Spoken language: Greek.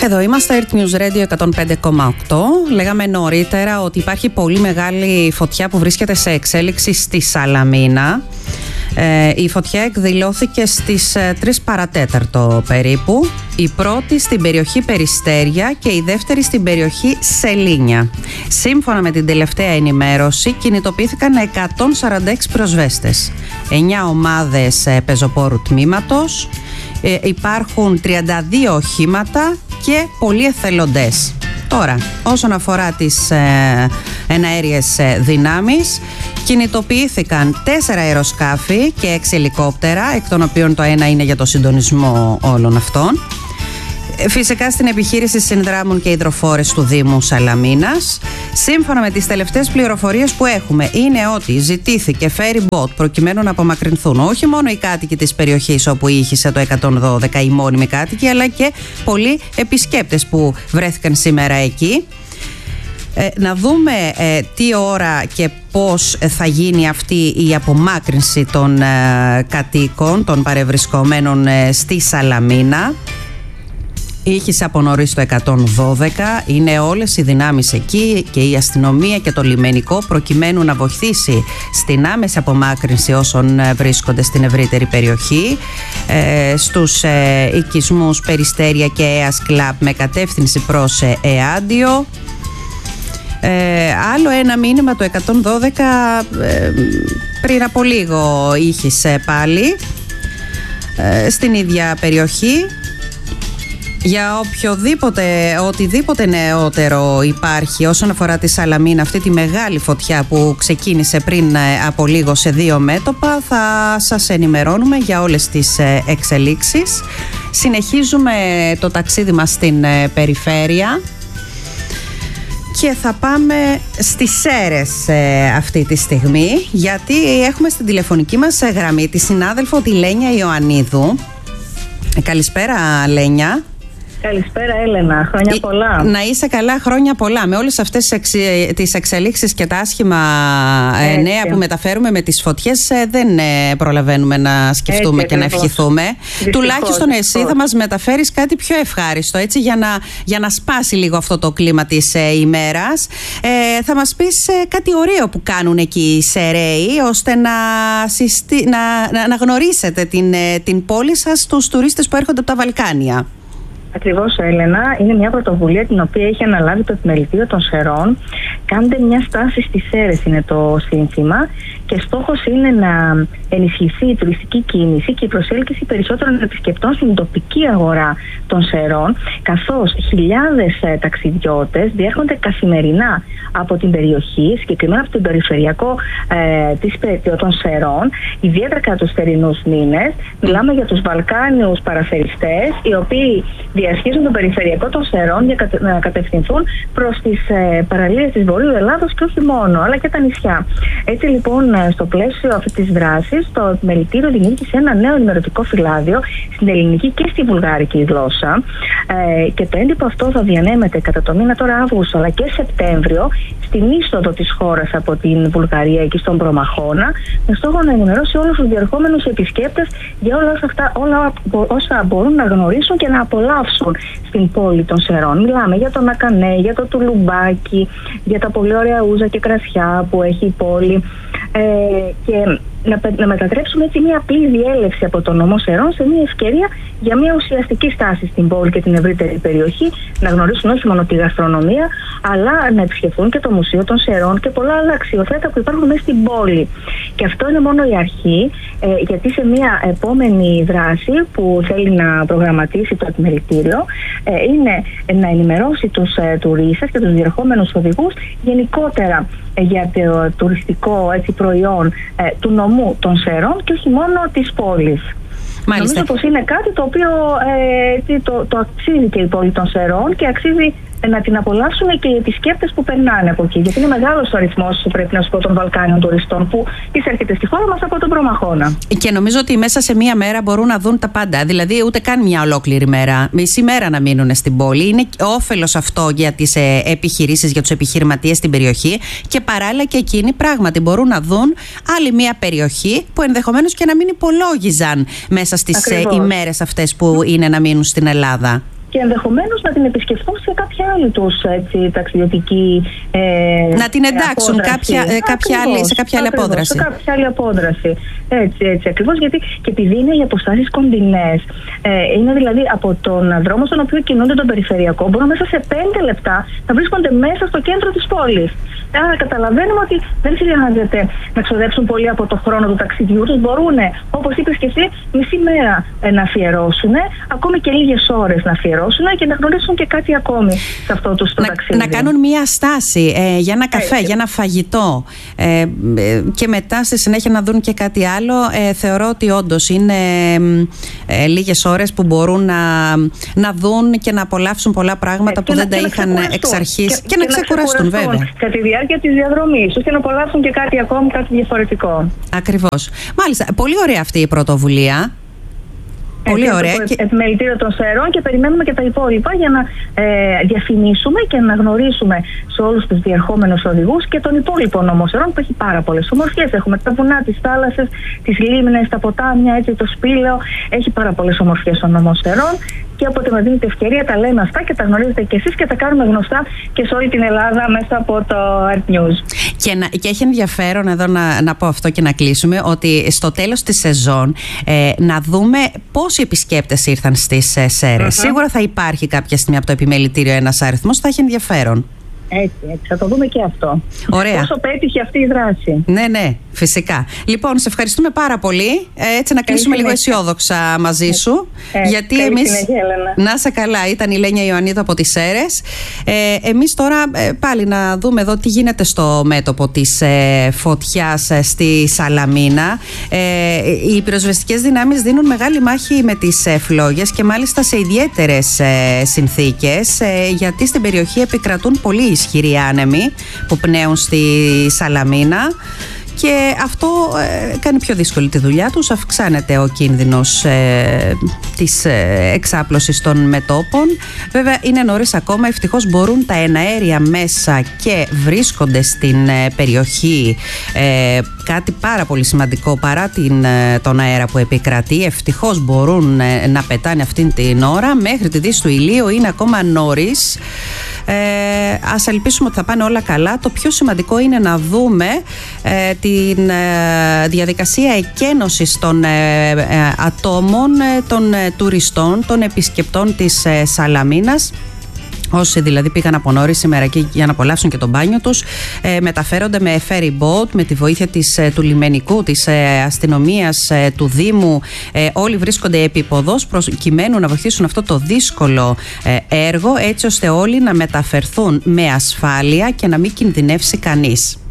Εδώ είμαστε, Earth News Radio 105,8. Λέγαμε νωρίτερα ότι υπάρχει πολύ μεγάλη φωτιά που βρίσκεται σε εξέλιξη στη Σαλαμίνα. Η φωτιά εκδηλώθηκε στις 3 παρατέταρτο περίπου. Η πρώτη στην περιοχή Περιστέρια και η δεύτερη στην περιοχή Σελήνια. Σύμφωνα με την τελευταία ενημέρωση, κινητοποιήθηκαν 146 πυροσβέστες, 9 ομάδες πεζοπόρου τμήματος, υπάρχουν 32 οχήματα και πολλοί εθελοντές. Τώρα, όσον αφορά τις εναέριες δυνάμεις, κινητοποιήθηκαν 4 αεροσκάφη και 6 ελικόπτερα, εκ των οποίων το ένα είναι για το συντονισμό όλων αυτών. Φυσικά στην επιχείρηση συνδράμουν και υδροφόρες του Δήμου Σαλαμίνας. Σύμφωνα με τις τελευταίες πληροφορίες που έχουμε, είναι ότι ζητήθηκε ferry boat προκειμένου να απομακρυνθούν όχι μόνο οι κάτοικοι της περιοχής όπου ήχησε το 112, οι μόνιμοι κάτοικοι, αλλά και πολλοί επισκέπτες που βρέθηκαν σήμερα εκεί. Να δούμε τι ώρα και πώς θα γίνει αυτή η απομάκρυνση των κατοίκων, των παρευρισκομένων στη Σαλαμίνα. Ήχησε από νωρίς το 112, είναι όλες οι δυνάμεις εκεί και η αστυνομία και το λιμενικό προκειμένου να βοηθήσει στην άμεση απομάκρυνση όσων βρίσκονται στην ευρύτερη περιοχή, στους οικισμούς Περιστέρια και Αίας Κλαμπ με κατεύθυνση προς Εάντιο. Άλλο ένα μήνυμα, το 112 πριν από λίγο ήχησε πάλι στην ίδια περιοχή. Για οτιδήποτε νεότερο υπάρχει όσον αφορά τη Σαλαμίνα, αυτή τη μεγάλη φωτιά που ξεκίνησε πριν από λίγο σε 2 μέτωπα, θα σας ενημερώνουμε για όλες τις εξελίξεις. Συνεχίζουμε το ταξίδι μας στην περιφέρεια και θα πάμε στις Σέρρες αυτή τη στιγμή, γιατί έχουμε στην τηλεφωνική μας γραμμή τη συνάδελφο τη Λένια Ιωαννίδου. Καλησπέρα, Λένια. Καλησπέρα, Έλενα. Χρόνια πολλά. Να είσαι καλά, χρόνια πολλά. Με όλες αυτές τις εξελίξεις και τα άσχημα νέα που μεταφέρουμε με τις φωτιές, δεν προλαβαίνουμε να σκεφτούμε και να ευχηθούμε. Τουλάχιστον εσύ θα μας μεταφέρεις κάτι πιο ευχάριστο, έτσι, για να σπάσει λίγο αυτό το κλίμα της ημέρας. Θα μας πεις κάτι ωραίο που κάνουν εκεί οι Σεραίοι, ώστε να γνωρίσετε την πόλη σας στους τουρίστες που έρχονται από τα Βαλκάνια. Ακριβώς, Έλενα. Είναι μια πρωτοβουλία την οποία έχει αναλάβει το Επιμελητήριο των Σερών. Κάντε μια στάση στις Σέρρες είναι το σύνθημα, και στόχος είναι να ενισχυθεί η τουριστική κίνηση και η προσέλκυση περισσότερων επισκεπτών στην τοπική αγορά των Σερών, καθώς χιλιάδες ταξιδιώτες διέρχονται καθημερινά από την περιοχή, συγκεκριμένα από τον περιφερειακό των Σερών, ιδιαίτερα κατά τους θερινούς μήνες. Μιλάμε για τους Βαλκάνιους παραφεριστές, οι οποίοι διασχίζουν τον περιφερειακό των Σερών για να κατευθυνθούν προς τις παραλίες της Βορείου Ελλάδος και όχι μόνο, αλλά και τα νησιά. Έτσι λοιπόν, στο πλαίσιο αυτής της δράσης, το Επιμελητήριο δημιούργησε ένα νέο ενημερωτικό φυλάδιο στην ελληνική και στη βουλγάρικη γλώσσα, και το έντυπο αυτό θα διανέμεται κατά το μήνα τώρα Αύγουστο αλλά και Σεπτέμβριο στην είσοδο της χώρας από την Βουλγαρία εκεί στον Προμαχώνα, με στόχο να ενημερώσει όλους τους διερχόμενους επισκέπτες για όλα όσα μπορούν να γνωρίσουν και να απολαύσουν στην πόλη των Σερών. Μιλάμε για το Νακανέ, για το Τουλουμπάκι, για τα πολύ ωραία ούζα και κρασιά που έχει η πόλη, και να μετατρέψουμε έτσι μια απλή διέλευση από τον νομό Σερών σε μια ευκαιρία για μια ουσιαστική στάση στην πόλη και την ευρύτερη περιοχή, να γνωρίσουν όχι μόνο τη γαστρονομία, αλλά να επισκεφθούν και το Μουσείο των Σερών και πολλά άλλα αξιοθέατα που υπάρχουν μέσα στην πόλη. Και αυτό είναι μόνο η αρχή, γιατί σε μια επόμενη δράση που θέλει να προγραμματίσει το Επιμελητήριο είναι να ενημερώσει τους τουρίστες και τους διερχόμενους οδηγούς γενικότερα για το τουριστικό προϊόν του νομού των Σερών και όχι μόνο της πόλης. Μάλιστα. Νομίζω πως είναι κάτι το οποίο το αξίζει και η πόλη των Σερών και αξίζει να την απολαύσουν και οι επισκέπτες που περνάνε από εκεί. Γιατί είναι μεγάλος ο αριθμός, πρέπει να σου πω, των Βαλκάνιων τουριστών που εισέρχεται στη χώρα μας από τον Προμαχώνα. Και νομίζω ότι μέσα σε μία μέρα μπορούν να δουν τα πάντα. Δηλαδή, ούτε καν μια ολόκληρη μέρα. Μισή μέρα να μείνουν στην πόλη. Είναι όφελος αυτό για τις επιχειρήσεις, για τους επιχειρηματίες στην περιοχή. Και παράλληλα και εκείνοι πράγματι μπορούν να δουν άλλη μία περιοχή που ενδεχομένως και να μην υπολόγιζαν μέσα στις ημέρες αυτές που είναι να μείνουν στην Ελλάδα. και ενδεχομένως να την επισκεφθούν σε κάποια άλλη τους ταξιδιωτική να την εντάξουν σε κάποια άλλη απόδραση. Σε κάποια άλλη απόδραση. Έτσι ακριβώς, γιατί και επειδή είναι οι αποστάσεις κοντινές, είναι δηλαδή από τον δρόμο στον οποίο κινούνται τον περιφερειακό, μπορούν μέσα σε 5 λεπτά να βρίσκονται μέσα στο κέντρο της πόλης. Άρα καταλαβαίνουμε ότι δεν χρειάζεται να ξοδέψουν πολύ από το χρόνο του ταξιδιού τους. Μπορούν, όπως είπες και εσύ, μισή μέρα να αφιερώσουν, ακόμη και λίγες ώρες να αφιερώσουν και να γνωρίσουν και κάτι ακόμη σε αυτό το ταξίδι. Να κάνουν μία στάση για ένα καφέ, για ένα φαγητό και μετά στη συνέχεια να δουν και κάτι άλλο. Θεωρώ ότι όντως είναι λίγες ώρες που μπορούν να δουν και να απολαύσουν πολλά πράγματα που δεν τα είχαν εξ αρχής και να ξεκουραστούν βέβαια. Κατά τη διάρκεια της διαδρομής τους και να απολαύσουν και κάτι ακόμη, κάτι διαφορετικό. Ακριβώς. Μάλιστα. Πολύ ωραία αυτή η πρωτοβουλία. Πολύ ωραία. Επιμελητήριο των Σερών και περιμένουμε και τα υπόλοιπα για να διαφημίσουμε και να γνωρίσουμε σε όλους τους διερχόμενους οδηγούς και τον υπόλοιπο νόμο Σερών που έχει πάρα πολλές ομορφιές. Έχουμε τα βουνά, τις θάλασσες, τις λίμνες, τα ποτάμια, έτσι, το Σπήλαιο. Έχει πάρα πολλές ομορφιές ο νόμος Σερών. Και όποτε μας δίνετε ευκαιρία τα λέμε αυτά και τα γνωρίζετε κι εσείς και τα κάνουμε γνωστά και σε όλη την Ελλάδα μέσα από το Art News. Και έχει ενδιαφέρον εδώ να πω αυτό και να κλείσουμε, ότι στο τέλος της σεζόν να δούμε πόσοι επισκέπτες ήρθαν στις Σέρρες. Σίγουρα θα υπάρχει κάποια στιγμή από το επιμελητήριο ένας αριθμός, θα έχει ενδιαφέρον. Έτσι, θα το δούμε και αυτό. Ωραία. Πόσο πέτυχε αυτή η δράση. Ναι, φυσικά. Λοιπόν, σε ευχαριστούμε πάρα πολύ. Έτσι να κλείσουμε λίγο αισιόδοξα μαζί σου. Γιατί εμείς. Να είσαι καλά, ήταν η Λένια Ιωαννίδου από τις Σέρρες. Εμείς τώρα πάλι να δούμε εδώ τι γίνεται στο μέτωπο της φωτιάς στη Σαλαμίνα. Οι πυροσβεστικές δυνάμεις δίνουν μεγάλη μάχη με τις φλόγες και μάλιστα σε ιδιαίτερες συνθήκες, γιατί στην περιοχή επικρατούν πολύ ισχυροί άνεμοι που πνέουν στη Σαλαμίνα και αυτό κάνει πιο δύσκολη τη δουλειά τους, αυξάνεται ο κίνδυνος της εξάπλωσης των μετώπων. Βέβαια είναι νωρίς ακόμα, ευτυχώς μπορούν τα εναέρια μέσα και βρίσκονται στην περιοχή, κάτι πάρα πολύ σημαντικό παρά τον αέρα που επικρατεί. Ευτυχώς μπορούν να πετάνε αυτήν την ώρα, μέχρι τη δύση του ηλίου είναι ακόμα νωρίς. Ας ελπίσουμε ότι θα πάνε όλα καλά. Το πιο σημαντικό είναι να δούμε την διαδικασία εκένωσης των ατόμων, των τουριστών, των επισκεπτών της Σαλαμίνας. Όσοι δηλαδή πήγαν από νωρίς σήμερα εκεί για να απολαύσουν και το μπάνιο τους, μεταφέρονται με ferry boat, με τη βοήθεια του λιμενικού, της αστυνομίας, του Δήμου. Όλοι βρίσκονται επί ποδός προκειμένου να βοηθήσουν αυτό το δύσκολο έργο, έτσι ώστε όλοι να μεταφερθούν με ασφάλεια και να μην κινδυνεύσει κανείς.